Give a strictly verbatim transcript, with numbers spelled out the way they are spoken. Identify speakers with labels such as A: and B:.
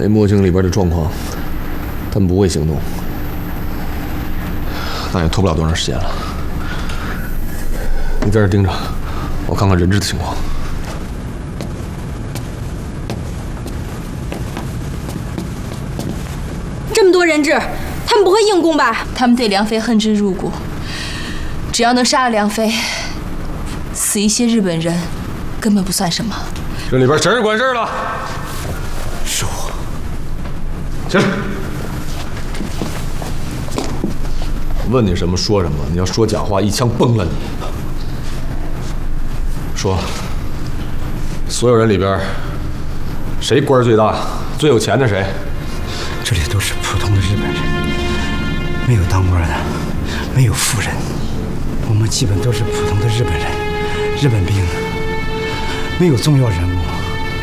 A: 那墨镜里边的状况，他们不会行动，那也拖不了多长时间了。你在这盯着，我看看人质的情况。
B: 这么多人质，他们不会硬攻吧？
C: 他们对梁飞恨之入骨，只要能杀了梁飞，死一些日本人根本不算什么。
A: 这里边谁是管事的？
D: 是我。
A: 起来。问你什么说什么，你要说假话，一枪崩了你。说，所有人里边，谁官最大、最有钱的谁？
D: 这里都是普通的日本人，没有当官的，没有富人，我们基本都是普通的日本人。日本兵没有重要人物，